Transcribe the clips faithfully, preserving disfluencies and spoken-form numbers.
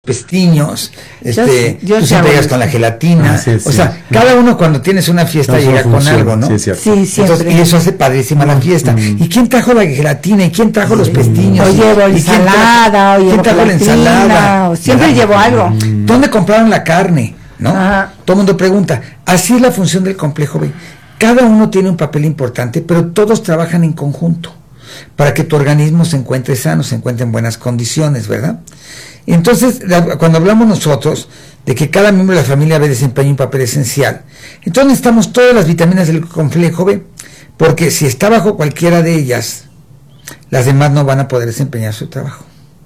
pestiños, este, yo, yo tú siempre llegas con la gelatina, ah, sí, sí, o sea, sí. Cada uno cuando tienes una fiesta no, llega con algo, ¿no? Sí, sí, siempre. Entonces, y eso hace padrísima la fiesta. Mm. ¿Y quién trajo la gelatina? ¿Y quién trajo sí. los pestiños? O llevo ¿Y ensalada, quién, o llevo ¿quién trajo la ensalada? O siempre ¿verdad? Llevo algo. Mm. ¿Dónde compraron la carne? ¿No? Ajá. Todo el mundo pregunta. Así es la función del complejo B. Cada uno tiene un papel importante, pero todos trabajan en conjunto para que tu organismo se encuentre sano, se encuentre en buenas condiciones, ¿verdad? Entonces, la, cuando hablamos nosotros de que cada miembro de la familia B desempeña un papel esencial, entonces necesitamos todas las vitaminas del complejo B, porque si está bajo cualquiera de ellas, las demás no van a poder desempeñar su trabajo.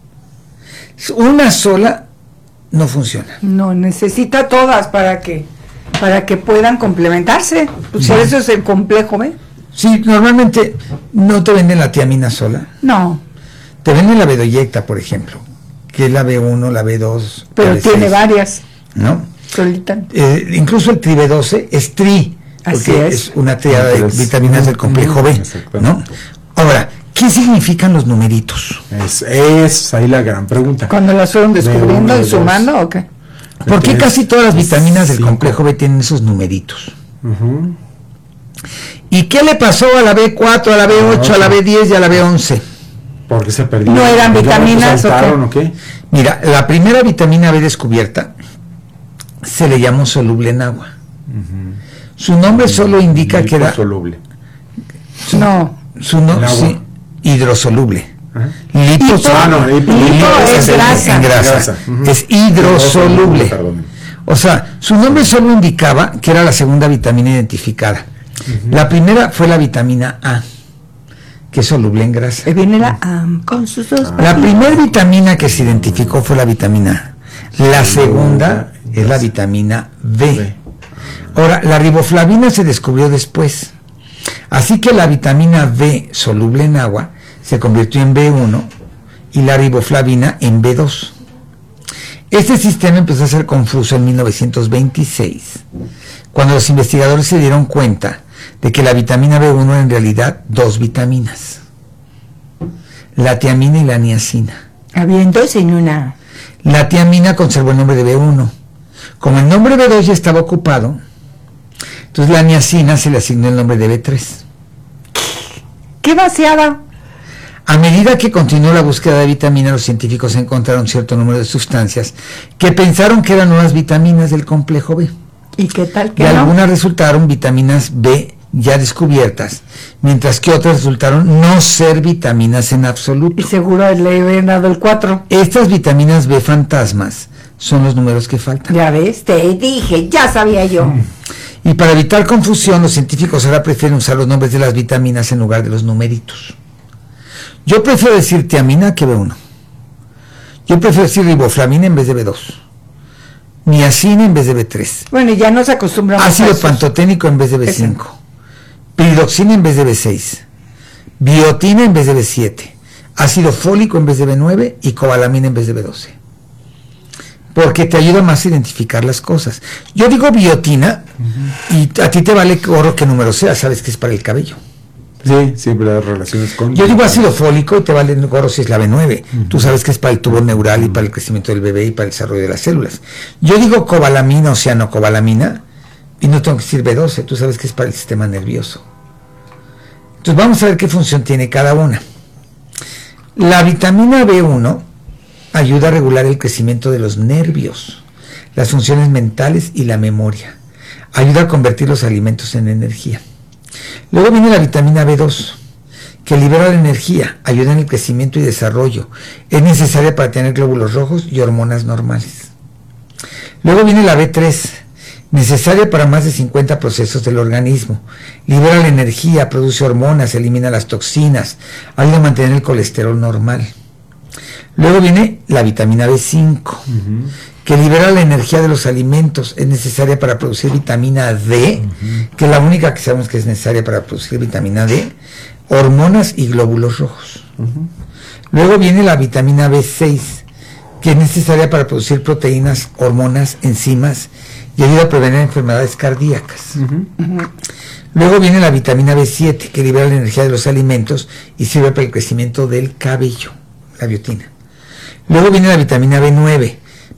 Una sola no funciona. No, necesita todas para que para que puedan complementarse. Pues sí. Por eso es el complejo B. Sí, normalmente no te venden la tiamina sola. No. Te venden la bedoyecta, por ejemplo, que es la B uno, la B dos. Pero la B tiene seis, varias. ¿no? Solita. Eh, incluso el tri B doce es tri, así porque es. es una triada de vitaminas del complejo B, ¿no? Ahora, ¿qué significan los numeritos? Es, es ahí la gran pregunta. ¿Cuando las fueron descubriendo B uno, y sumando o qué? ¿Por qué casi todas las vitaminas del complejo B tienen esos numeritos? Uh-huh. ¿Y qué le pasó a la B cuatro, a la B ocho, a la B diez y a la B once? ¿Por qué se perdió? ¿No eran vitaminas o qué? Mira, la primera vitamina B descubierta se le llamó soluble en agua. Uh-huh. Su nombre solo indica que era... soluble. Su, no. Su nombre, sí, hidrosoluble. Uh-huh. Lipo, ah, no, lipo, lipo, lipo es, es grasa. En grasa. grasa. Uh-huh. Es hidrosoluble. O sea, su nombre solo indicaba que era la segunda vitamina identificada. Uh-huh. La primera fue la vitamina A, que es soluble en grasa. Viene la A con sus dos. Ah. La primera vitamina que se identificó fue la vitamina A. La segunda es la vitamina B. Ahora, la riboflavina se descubrió después. Así que la vitamina B soluble en agua se convirtió en B uno y la riboflavina en B dos. Este sistema empezó a ser confuso en mil novecientos veintiséis, cuando los investigadores se dieron cuenta de que la vitamina B uno era en realidad dos vitaminas, la tiamina y la niacina. Había dos en una. La tiamina conservó el nombre de B uno. Como el nombre B dos ya estaba ocupado, entonces la niacina se le asignó el nombre de B tres. ¡Qué vaciada! A medida que continuó la búsqueda de vitaminas, los científicos encontraron cierto número de sustancias que pensaron que eran nuevas vitaminas del complejo B. ¿Y qué tal que y no? Algunas resultaron vitaminas B ya descubiertas, mientras que otras resultaron no ser vitaminas en absoluto. Y seguro le habían dado el cuatro. Estas vitaminas B fantasmas son los números que faltan. Ya ves, te dije, ya sabía yo. Mm. Y para evitar confusión, los científicos ahora prefieren usar los nombres de las vitaminas en lugar de los numeritos. Yo prefiero decir tiamina que B uno. Yo prefiero decir riboflavina en vez de B dos. Niacina en vez de B tres. Bueno, ya nos acostumbramos Ácido a eso. pantoténico en vez de B cinco. Piridoxina en vez de B seis. Biotina en vez de B siete. Ácido fólico en vez de B nueve y cobalamina en vez de B doce. Porque te ayuda más a identificar las cosas. Yo digo biotina, uh-huh, y a ti te vale gorro qué número sea, sabes que es para el cabello. Sí, siempre las relaciones con... Yo digo ácido fólico y te vale gorro si es la B nueve. Uh-huh. Tú sabes que es para el tubo neural y para el crecimiento del bebé y para el desarrollo de las células. Yo digo cobalamina o cianocobalamina y no tengo que decir B doce. Tú sabes que es para el sistema nervioso. Entonces vamos a ver qué función tiene cada una. La vitamina B uno ayuda a regular el crecimiento de los nervios, las funciones mentales y la memoria. Ayuda a convertir los alimentos en energía. Luego viene la vitamina B dos, que libera la energía, ayuda en el crecimiento y desarrollo. Es necesaria para tener glóbulos rojos y hormonas normales. Luego viene la B tres, necesaria para más de cincuenta procesos del organismo. Libera la energía, produce hormonas, elimina las toxinas, ayuda a mantener el colesterol normal. Luego viene la vitamina B cinco, uh-huh, que libera la energía de los alimentos, es necesaria para producir vitamina D, uh-huh, que es la única que sabemos que es necesaria para producir vitamina D, hormonas y glóbulos rojos. Uh-huh. Luego viene la vitamina B seis, que es necesaria para producir proteínas, hormonas, enzimas y ayuda a prevenir enfermedades cardíacas. Uh-huh. Uh-huh. Luego viene la vitamina B siete, que libera la energía de los alimentos y sirve para el crecimiento del cabello, la biotina. Luego viene la vitamina B nueve,